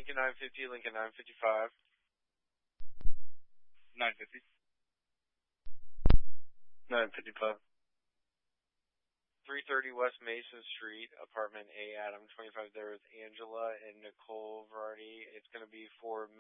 Lincoln 950, Lincoln 955. 950. 955. 330 West Mason Street, apartment A, Adam 25. There with Angela and Nicole Verardi. It's going to be for